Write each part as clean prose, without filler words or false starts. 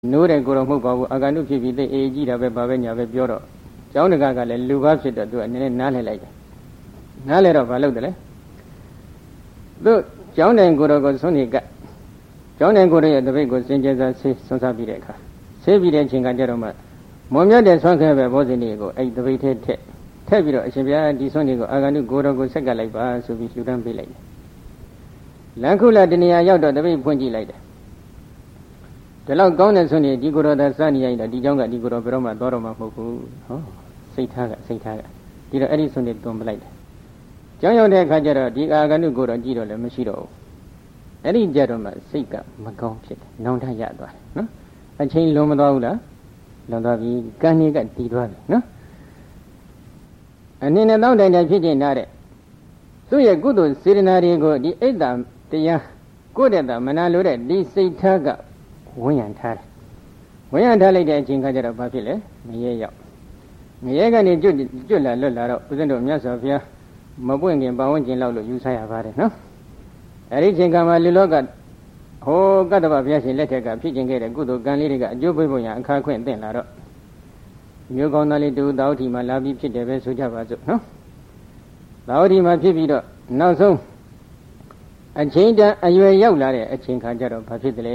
နိုးတဲ့ကိုယ်တော်မဟုတ်ပါဘူးအာဂန္တုဖြစ်ပြီးသိအေးကြည့်တာပဲဘာပဲညာပဲပြောတော့ကျောင်းတကာကလည်းလူဘာဖြစ်တော့သူကနည်းနည်းနားလဲလိုက်တယ်နားလဲတော့ဘာလုပ်တယ်လဲသူကျောင်းတိုင်ကိုယ်တော်ကိုဆုံးနေကကျောင်းတိုင်ကိုယ်တော်ရဲ့တပိတ်ကိုစင်ကြယ်စွာဆေးဆွမ်းစားပြီးတဲ့အခါဆေးပြီးတဲ့အချိန်ကကြတော့မှမွန်မြတ်တဲ့ဆွမ်းခဲပဲဘောဇင်လေးကိုအဲ့တပိတ်ထဲထည့်ပြီးတော့အရှင်ဘုရားဒီဆွမ်းလေးကိုအာဂန္တုကိုယ်တော်ကိုဆက်ကလိုက်ပါဆိုပြီးလှူဒန်းပေးလိုက်တယ်လန်ခုလာတနေရာရောက်တော့တပိတ်ဖွင့်ကြည့်လိုက်တယ်ဒီလောက်ကောင်းတဲ့ဆွမ်းလေးဒီကိုယ်တော်သာစနေရရင်တော့ဒီเจ้าကဒီကိုယ်တော်ဘယ်တော့မှသွားတော့မှမဟုတ်ဘူးဟောစိတ်ထားကဒီတော့အဲ့ဒီဆွမ်းလေးတွန်းပလိုက်တယ်ကျောင်းရောက်တဲ့အခါကျတော့ဒီအာဂန္တုကိုယ်တော်ကြည့်တော့လည်းမရှိတော့ဘူးအဲ့ဒီကြတော့မှစိတ်ကမကောင်းဖြစ်တယ်နောင်တရသွားတယ်နော်အချိန်လွန်မသွားဘူးလားလွန်သွားပြီကံနေကတည်သွားပြီနော်အနည်းနဲ့တောင်းတိုင်တိုင်ဖြစ်ကျင်လာတဲ့သူ့ရဲ့ကုသိုလ်စေတနာတွေကိုဒီအိတ်တတရားကိုယ့်တဲ့မနာလို့တဲ့ဒီစိတ်ထားကဝန်းရံထားတယ်ဝန်းရံထားလိုက်တဲ့အချိန်ခါကျတော့ဘာဖြစ်လဲငရဲရောက်ငရဲကနေကျွတ်လာလွတ်လာတော့ဦးဇင်းတို့မြတ်စွာဘုရားမပွင့်ခင်ပဝန်းကျင်လောက်လို့ယူဆရပါတယ်နော်အဲဒီအချိန်ခါမှာလူလောကဟောကတ္တဗဘုရားရှင်လက်ထက်ကဖြစ်ကျင်ခဲ့တဲ့ကုသိုလ်ကံလေးတွေကအကျိုးပေးဖို့ရအခါခွင့်သင့်လာတော့မျိုးကောင်းသားလေးတူတောက်ထီမှာလာပြီးဖြစ်တယ်ပဲဆိုကြပါစို့နော်တောက်ထီမှာဖြစ်ပြီးတော့နောက်ဆုံးအချိန်တန်အရွယ်ရောက်လာတဲ့အချိန်ခါကျတော့ဘာဖြစ်တယ်လဲ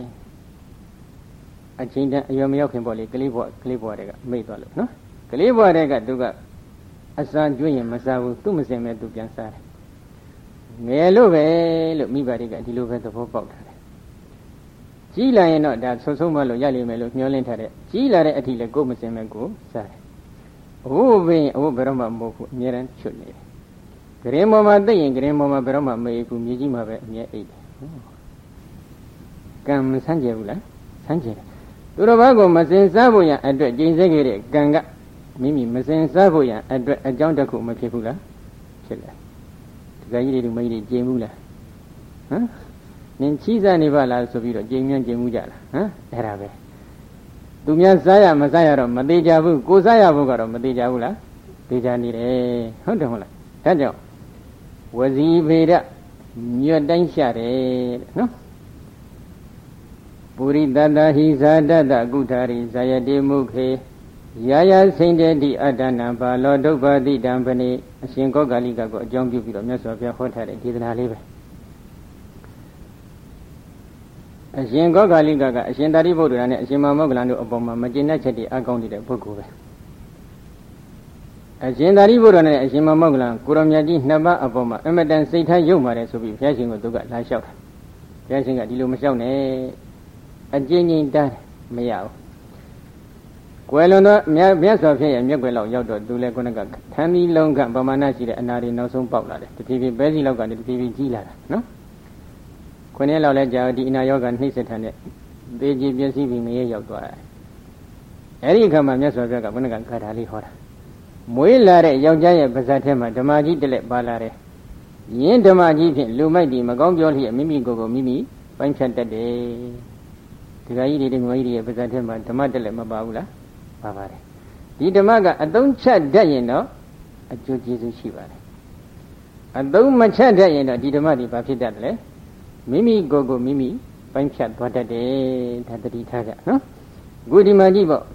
အချိန်တန်အရွယ်မရောက်ခင်ပေါ့လေကလေးဘွားတွေကမိတ်သွားလို့နော်ကလေးဘွားတွေကသူကအစာကျွေးရင်မစားဘူးသူ့မစင်မဲ့သူပြန်စားတယ်ငယ်လို့ပဲလို့မိဘတွေကဒီလိုပဲသဘောပေါက်ထားတယ်ကြီးလာရင်တော့ဒါဆုံးမလို့ရလိမ့်မယ်လို့မျှော်လင့်ထားတဲ့ကြီးလာတဲ့အထိလည်းကိုယ်မစင်မဲ့ကိုစားတယ်အဝတ်ဘယ်တော့မှမဟုတ်ဘူးအများတန်းချွတ်နေတယ်ဂရင်ပေါ်မှာသိရင်ဂရင်ပေါ်မှာဘယ်တော့မှမအေးဘူးမြေကြီးမှာပဲအမြဲအိတ်တယ်ကံမဆန်းကျင်ဘူးလားဆန်းကျင်တယ်သူတော်ဘာကိုမစင်စားဖို့ရန်အတွက်ကျင့်စေခဲ့တဲ့ကံကမိမိမစင်စားဖို့ရန်အတွက်အကြောင်းတစ်ခုမဖြစ်ဘူးလားဖြစ်တယ်ဒီကကြီးတွေမိကြီးကျင့်ဘူးလားဟမ်နင်ချီးစားနေပါလားဆိုပြီးတော့ကျင့်မြန်ကျင့်မှုကြလားဟမ်အဲ့ဒါပဲသူများစားရမစားရတော့မသေးကြဘူးကိုစားရဖို့ကတော့မသေးကြဘူးလားသေချာနေတယ်ဟုတ်တယ်မဟုတ်လားဒါကြောင့်ဝစီဖေရညွတ်တိုင်းရှာတယ်နော်ပုရိသတ္တဟိဇာတတကုထာရိဇာယတိမုခေယာယစိန်တေတိအတ္တနာဘာလောဒုဗ္ဗတိတံပနိအရှင်ကောဂါလိကကိုအကြောင်းပြုပြီးတော့မြတ်စွာဘုရားဟောထားတဲ့ဒေသနာလေးပဲအရှင်ကောဂါလိကကအရှင်သာရိပုတ္တရာနဲ့အရှင်မောဂလန်တို့အပေါ်မှာမကျေနပ်ချက်တွေအကောင်းနေတဲ့ပုဂ္ဂိုလ်ပဲအရှင်သာရိပုတ္တရာနဲ့အရှင်မောဂလန်ကိုရောမြတ်ကြီးနှစ်ပါးအပေါ်မှာအမတန်စိတ်ထားရုပ်ပါတယ်ဆိုပြီးဘုရားရှင်ကသူကလာလျှောက်တာဘုရားရှင်ကဒီလိုမလျှောက်နဲ့အကျဉ်းချင်းတန်းမရဘူးကွယ်လွန်တော့မြတ်စွာဘုရားရဲ့မျက်ွယ်လောက်ရောက်တော့သူလည်းခုနကထမ်းပြီးလုံးကပမာဏရှိတဲ့အနာတွေနောက်ဆုံးပေါက်လာတယ်တဖြည်းဖြည်းပဲစီလောက်ကနေတဖြည်းဖြည်းကြီးလာတာနော်ခုနှစ်လောက်လဲကြာဒီအနာယောဂနှိမ့်ဆက်ထန်တဲ့သေကြီးပြည့်စည်ပြီးငရဲရောက်သွားတယ်အဲဒီအခါမှာမြတ်စွာဘုရားကခုနကဂါထာလေးဟောတာမွေးလာတဲ့ယောက်ျားရဲ့ပါးစပ်ထဲမှာဓမ္မကြီးတလက်ပါလာတယ်ယင်းဓမ္မကြီးဖြင့်လူမိုက်ဒီမကောင်းပြောလျက်မိမိကိုယ်ကိုမိမိပိုင်းဖြတ်တတ်တယ်ဒီကကြီးတွေငွေကြီးရဲ့ပါးစပ်ထဲမှာဓမ္မတလက်မပါဘူးလားပါပါတယ်ဒီဓမ္မကအသုံးချတတ်ရင်တော့အကျိုးကျေးဇူးရှိပါတယ်အသုံးမချတတ်ရင်တော့ဒီဓမ္မတွေဘာဖြစ်တတ်တယ်လဲမိမိကိုယ်ကိုမိမိပိုင်းဖြတ်သွားတတ်တယ်ဒါတတိထားကြနော်အခုဒီမှာကြည့်ပေါ့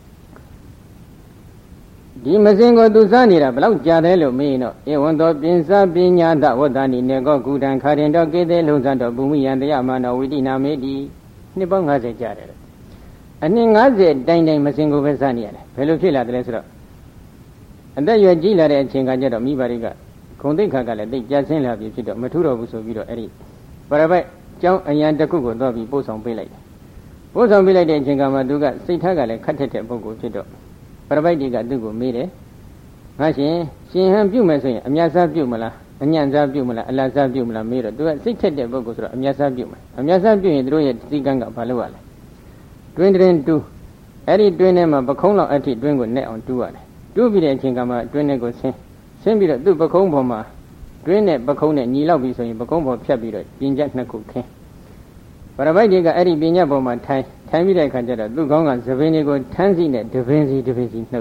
ဒီမစင်ကိုသူစားနေတာဘလောက်ကြာတယ်လို့မေးရင်တော့ဧဝံသောပင်စားပညာတဝတ္တနိနေကောကုတံခါရင်တော့ကေသေးလုံးစားတော့ဘူမိယံတရားမနောဝိတိနာမေတိနှစ်ပေါင်း50ကြာတယ်အနှစ်50တိုင်တိုင်မစင်ကိုပဲစားနေရတယ်ဘယ်လိုဖြစ်လာတယ်လဲဆိုတော့အသက်ရွယ်ကြီးလာတဲ့အချိန်ကကျတော့မိဘတွေကဂုံသိက္ခာကလည်းသိကြဆင်းလာပြီဖြစ်တော့မထူတော့ဘူးဆိုပြီးတော့အဲ့ဒီပရပိုက်ကျောင်းအရန်တစ်ခုကိုတော့ပြီးပို့ဆောင်ပေးလိုက်တယ်ပို့ဆောင်ပေးလိုက်တဲ့အချိန်ကမှသူကစိတ်ထားကလည်းခက်ထက်တဲ့ပုဂ္ဂိုလ်ဖြစ်တော့ပရပိုက်တွေကသူ့ကိုမေးတယ်ငါရှင်ဟန်ပြုမယ်ဆိုရင်အမြတ်စားပြုမလားအညံ့စားပြုမလားအလတ်စားပြုမလားမေးတော့သူကစိတ်ထက်တဲ့ပုဂ္ဂိုလ်ဆိုတော့အမြတ်စားပြုမယ်အမြတ်စားပြုရင်တို့ရဲ့စီကံကဘာလို့ရလဲတွင်းတွင်းတူးအဲ့ဒီတွင်းထဲမှာပခုံးလောက်အထိတွင်းကိုနဲ့အောင်တူးရတယ်တူးပြီးတဲ့အချိန်ကမှတွင်းထဲကိုဆင်းပြီးတော့သူ့ပခုံးပေါ်မှာတွင်းနဲ့ပခုံးနဲ့ညီလောက်ပြီးဆိုရင်ပခုံးပေါ်ဖြတ်ပြီးတော့ပြင်ချက်နှစ်ခုခင်းပရပိုက်တွေကအဲ့ဒီပြင်ချက်ပေါ်မှာထိုင်ပြီးတဲ့အခါကျတော့သူ့ခေါင်းကသပင်တွေကိုထမ်းစီနဲ့တပင်စီနှုတ်တယ်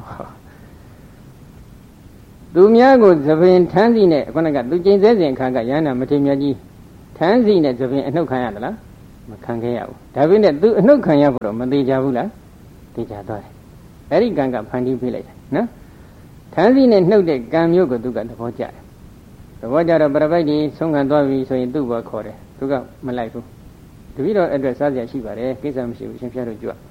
သူများကိုသပင်ထမ်းစီနဲ့ခုနကသူကျိန်ဆဲစဉ်အခါကရဟန္တာမထေရမြတ်ကြီးထမ်းစီနဲ့သပင်အနှုတ်ခံရသလားမမခံခဲ့ရဘူးဒါပေမဲ့သူအနှုတ်ခံရဖို့တော့မသေးကြဘူးလားသေးကြသွားတယ်အဲ့ဒီကံကဖန်တီးပေးလိုက်တယ်နော်ထန်းစီနဲ့နှုတ်တဲ့ကံမျိုးကိုသူကသဘောကျတယ်သဘောကျတော့ပရပိုက်ကြီးဆုံးခံသွားပြီဆိုရင်သူ့ဘောခေါ်တယ်သူကမလိုက်ဘူးတပည့်တော်အတွက်စားစရာရှိပါတယ်ကိစ္စမရှိဘူးအရှင်ဖျားတို့ကြွ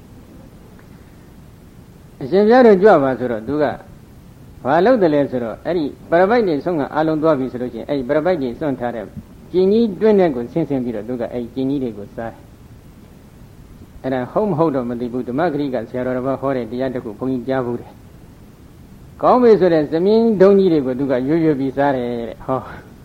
အရှင်ဖျားတို့ကြွပါဆိုတော့သူကဘာလုပ်တယ်လဲဆိုတော့အဲ့ဒီပရပိုက်ကြီးဆုံးခံအလုံးသွားပြီဆိုလို့ချင်းအဲ့ဒီပရပိုက်ကြီးစွန့်ထားတဲ့ကျင်ကြီးတွင်းတဲ့ကိုဆင်းပြီးတော့သူကအဲ့ဒီကျင်ကြီးတွေကိုစားတယ်အဲ့ဒါဟုတ်မဟုတ်တော့မသိဘူးဓမ္မဂရိကဆရာတော်တစ်ပါးဟောတဲ့တရားတစ်ခုဘုန်းကြီးကြားဘူးတယ်ကောင်းပြီဆိုတဲ့သမင်းဒုံကြီးတွေကိုသူကရွရွပြီးစားတယ်တဲ့ဟော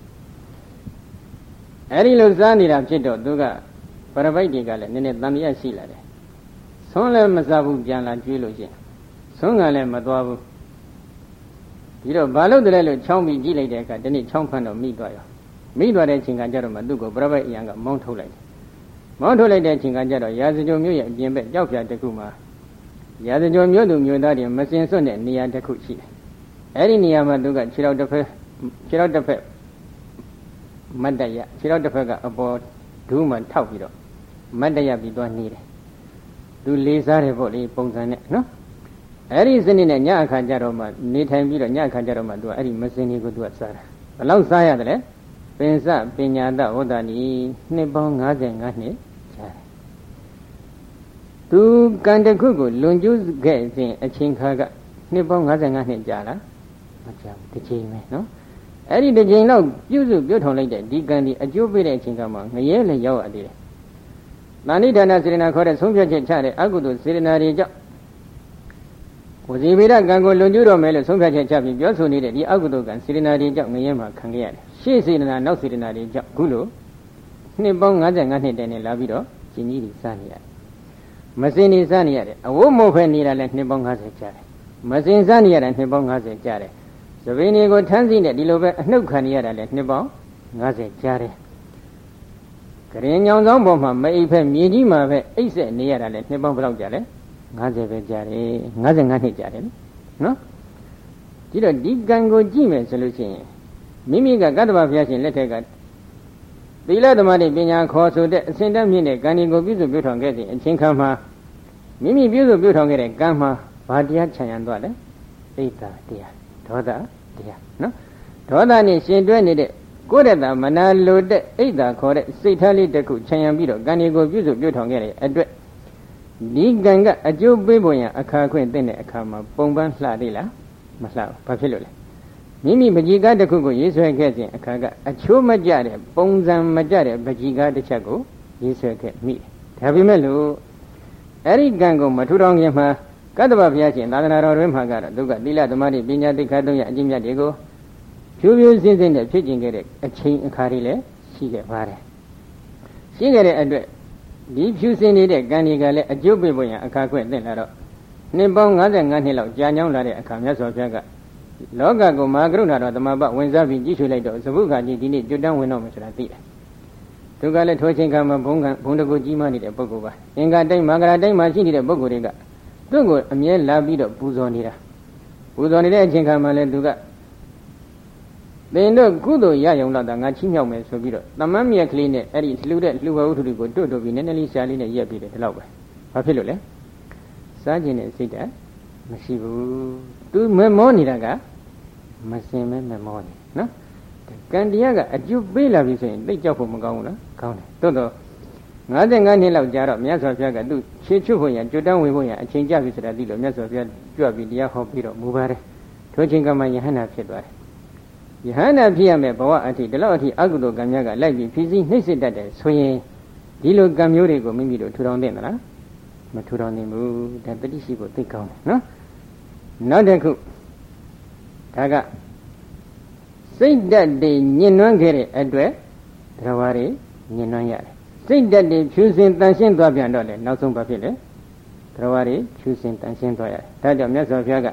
အဲ့ဒီလိုစားနေတာဖြစ်တော့သူကပရပိုက်တွေကလည်းနည်းနည်းတန်မြတ်ရှိလာတယ်ဆွန်းလည်းမစားဘူးပြန်လာကျွေးလို့ရှိရင်ဆွန်းကလည်းမသွားဘူးဒီတော့ဘာလို့တလဲလို့ချောင်းပြီးကြည့်လိုက်တဲ့အခါဒီနေ့ချောင်းဖန်တော့မိသွားရောမိသွားတဲ့အချိန်ကကြတော့မှသူ့ကိုပရပိုက်အရန်ကမောင်းထုတ်လိုက်တယ်မောင်းထုတ်လိုက်တဲ့အချိန်ကကြတော့ရာဇကြုံမျိုးရဲ့အပြင်ဘက်ကြောက်ဖြာတစ်ခုမှာရာဇကြုံမျိုးသူမျိုးသားတွေမစင်စွန့်တဲ့နေရာတစ်ခုရှိတယ်အဲ့ဒီနေရာမှာသူကခြေထောက်တစ်ဖက်မတ်တရခြေထောက်တစ်ဖက်ကအပေါ်ဒူးမှထောက်ပြီးတော့မတ်တရပြီးသွားနေတယ်သူလေးစားတယ်ပေါ့လေပုံစံနဲ့နော်အဲ့ဒီစနစ်နဲ့ညအခါကျတော့မှနေထိုင်ပြီးတော့ညအခါကျတော့မှသူကအဲ့ဒီမစင်တွေကိုသူကစားတာဘယ်လောက်စားရတယ်လဲပင်စပညာတဝတ္တနီနှစ်ပေါင်း55နှစ်ကြာတယ်သူကံတစ်ခုကိုလွန်ကျူးခဲ့စဉ်အချိန်ခါကနှစ်ပေါင်း55နှစ်ကြာလားမကြာဘူးတစ်ချိန်ပဲနော်အဲ့ဒီတစ်ချိန်လောက်ပြုစုပြုထောင်လိုက်တဲ့ဒီကံဒီအကျိုးပေးတဲ့အချိန်ကမှငရဲလည်းရောက်ရသေးတယ်။မာနိဌာနစေရနာခေါ်တဲ့ဆုံးဖြတ်ချက်ချတဲ့အကုသိုလ်စေရနာတွေကြောင့်ဝစီဗေဒကံကိုလွန်ကျူးတော်မယ်လို့ဆုံးဖြတ်ချက်ချပြီးပြောဆိုနေတဲ့ဒီအကုသိုလ်ကံစေရနာတွေကြောင့်ငရဲမှာခံခဲ့ရတယ်။ရှေ့စေရနာနောက်စေရနာတွေကြောင့်ခုလိုနှစ်ပေါင်း55နှစ်တည်းနဲ့လာပြီးတော့ရှင်ကြီးတွေစားနေရတယ်။မစင်နေစားနေရတယ်။အဝတ်မို့ဖဲနေတာလည်းနှစ်ပေါင်း50ကြာတယ်။မစင်စားနေရတာနှစ်ပေါင်း50ကြာတယ်။သဘင်တွေကိုထမ်းစီနဲ့ဒီလိုပဲအနှုတ်ခံရတာလည်းနှစ်ပေါင်း50ကြာတယ်။ကရင်ညောင်ဆောင်ပေါ်မှာမအိပ်ဖက်မြေကြီးမှာပဲအိပ်ဆက်နေရတာလည်းနှစ်ပေါင်းဘယ်လောက်ကြာလဲ50ပဲကြာတယ်55နှစ်ကြာတယ်နော်ဒီတော့ဒီကံကိုကြည့်မယ်ဆိုလို့ရှိရင်မိမိကကတ္တဗဘုရားရှင်လက်ထက်ကသီလသမာဓိပညာခေါ်ဆိုတဲ့အစဉ်တမ်းမြင့်တဲ့ကံဒီကိုပြုစုပြုထောင်ခဲ့စဉ်အချင်းခါမှာမိမိပြုစုပြုထောင်ခဲ့တဲ့ကံမှာဘာတရားခြံရံသွားလဲအိတ်တာတရားဒေါသတရားနော်ဒေါသနဲ့ရှင်တွဲနေတဲ့ကိုယ်ရတမနာလိုတဲ့အိတ်တာခေါ်တဲ့စိတ်ထားလေးတစ်ခုခြံရံပြီးတော့ကံဒီကိုပြုစုပြုထောင်ခဲ့တဲ့အတွက်ဒီကံကအကျိုးပေးဖို့ရန်အခါခွင့်တဲ့အခါမှာပုံပန်းလှသေးလားမလှဘူးဘာဖြစ်လို့လဲမိမိပကြီကားတစ်ခုကိုရေးဆွဲခဲ့ခြင်းအခါကအချိုးမကျတဲ့ပုံစံမကျတဲ့ပကြီကားတစ်ချက်ကိုရေးဆွဲခဲ့မိတယ်ဒါပေမဲ့လို့အဲ့ဒီကံကိုမထူထောင်ခင်မှာကတ္တဗဘုရားရှင်သာသနာတော်တွင်မှာကတော့သူကသီလသမာဓိပညာသိက္ခာ၃ရပ်အကျင့်မြတ်တွေကိုဖြူဖြူစင်းစင်းနဲ့ဖြစ်ကျင်ခဲ့တဲ့အချိန်အခါတွေလည်းရှိခဲ့ပါတယ်ရှိခဲ့တဲ့အတွက်ဒီဖြူစင်နေတဲ့ကံတွေကလည်းအကျိုးပေးဖို့ရန်အခါခွင့်သင့်လာတော့နှစ်ပေါင်း55နှစ်လောက်ကြာညောင်းလာတဲ့အခါမြတ်စွာဘုရားကလောကကိုမဟာကရုဏာတော်သမဘဝင်စားပြီးကြည့်ရှုလိုက်တော့သဗုခါကြီးဒီနေ့ကျွတ်တန်းဝင်တော့မယ်ဆိုတာသိတယ်သူကလည်းထိုချိန်ခါမှာဘုံတကူကြီးမနေတဲ့ပုဂ္ဂိုလ်ပါအင်္ဂါတိုင်းမင်္ဂလာတိုင်းမှာရှိနေတဲ့ပုဂ္ဂိုလ်တွေကသူ့ကိုအမြဲလာပြီးတော့ပူဇော်နေတာပူဇော်နေတဲ့အချိန်ခါမှာလည်းသူကသင်တို့ကုသိုလ်ရယုံတော့ငါချီးမြှောက်မယ်ဆိုပြီးတော့သမမ်းမြက်ကလေးနဲ့အဲ့ဒီလှူတဲ့လှူဘဝုထုတွေကိုတွတ်ပြီးနည်းနည်းလေးရှားလေးနဲ့ရက်ပြီးတယ်ဒီလောက်ပဲဘာဖြစ်လို့လဲစားခြင်းနဲ့စိတ်ဓာတ်မရှိဘူးသူမမောနေတာကမစင်မဲမမောနေနော်ကံတရားကအကျိုးပေးလာပြီဆိုရင်သိကြောက်ဖို့မကောင်းဘူးလားကောင်းတယ်သို့တော့55နှစ်လောက်ကြာတော့မြတ်စွာဘုရားကသူ့ခြေချွတ်ဖို့ရကျွတ်တန်းဝင်ဖို့ရအချိန်ကြပြီဆိုတာသိလို့မြတ်စွာဘုရားကြွပြီးတရားဟောပြီးတော့မူပါတယ်ထိုချိန်ကမှယဟန္တာဖြစ်သွားတယ်ယဟန္တာဖြစ်ရမယ်ဘဝအထိဒီလောက်အထိအကုသိုလ်ကံများကလိုက်ပြီးဖြည့်ဆည်းနှိမ့်စစ်တတ်တယ်ဆိုရင်ဒီလိုကံမျိုးတွေကိုမိမိတို့ထူထောင်သင့်သလားမထူထောင်နိုင်ဘူးဒါတတိရှိကိုသိကောင်းတယ်နော်နောက်တစ်ခုဒါကစိတ်ဓာတ်တွေညှဉ်းနှွမ်းခဲ့တဲ့အတွက်တရားဝါတွေညှဉ်းနှွမ်းရတယ်စိတ်ဓာတ်တွေဖြူစင်တန်ရှင်းသွားပြန်တော့လေနောက်ဆုံးဘာဖြစ်လဲတရားဝါတွေဖြူစင်တန်ရှင်းသွားရတယ်ဒါကြောင့်မြတ်စွာဘုရားက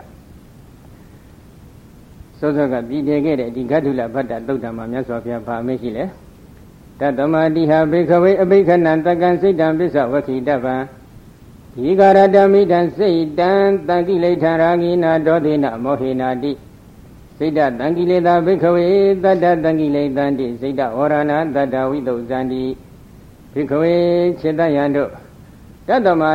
စောစောကပြည်တည်ခဲ့တဲ့ဒီဂတ္ထုလဗတ္တသုတ်တံမှာမြတ်စွာဘုရားဗာမေးရှိလေတတ္တမတိဟဘေခဝေအဘိခဏံတက္ကံစိတ်တံပစ္စဝခိတဗံဒီကာရတမိတံစိတ်တံတံကိလေထာရာဂိနာဒေါသေနမောဟေနာတိစိတ်တတံကိလေသာဘိခဝေတတ္တတံကိလေသံတိစိတ်တဝရဏတတ္တဝိတုဇံတိဘဘိက္ခဝေခြေတယံတို့တတ္တမ